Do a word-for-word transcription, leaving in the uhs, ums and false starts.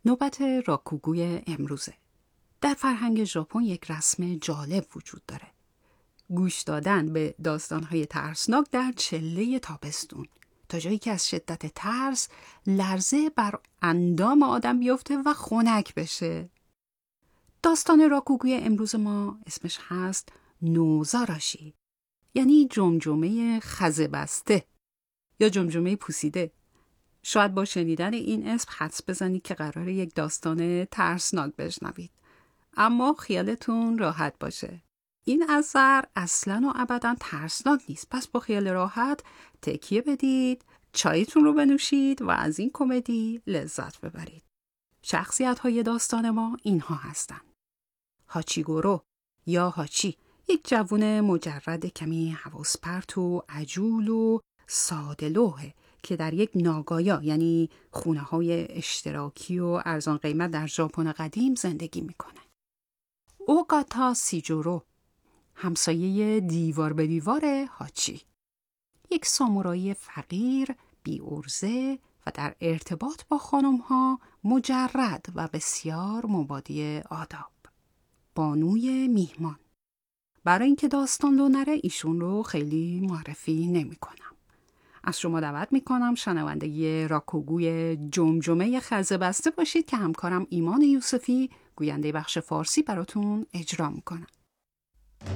نوبت راکوگوی امروزه. در فرهنگ ژاپن یک رسم جالب وجود داره. گوش دادن به داستان‌های ترسناک در چله تابستون، تا جایی که از شدت ترس لرزه بر اندام آدم بیفته و خنک بشه. داستان راکوگوی امروز ما اسمش هست نوزاراشی، یعنی جمجمه خزه بسته یا جمجمه پوسیده. شاید با شنیدن این اسم حدس بزنید که قراره یک داستان ترسناک بشنوید، اما خیالتون راحت باشه، این اثر اصلاً و ابداً ترسناک نیست. پس با خیال راحت تکیه بدید، چایتون رو بنوشید و از این کمدی لذت ببرید. شخصیت‌های داستان ما اینها هستن: هاچیگورو یا هاچی، یک جوون مجرد کمی حواس پرت و عجول و ساده‌لوحه که در یک ناگایا، یعنی خونه‌های اشتراکی و ارزان قیمت در ژاپن قدیم زندگی میکنه. اوگاتا سیجورو، همسایه دیوار به دیوار هاچی، یک سامورایی فقیر، بی عرضه و در ارتباط با خانم‌ها مجرد و بسیار مبادی آداب. بانوی میهمان. برای اینکه داستان لو نره ایشون رو خیلی معرفی نمی کنم. از شما دعوت می کنم شنونده راکوگوی جمجمه خزه بسته باشید که همکارم ایمان یوسفی گوینده بخش فارسی براتون اجرا می کنم.